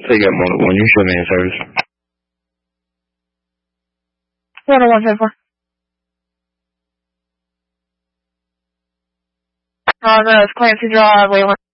take up 101. You show me in service. 101-10-4. That's Clancy Drive, Wayland.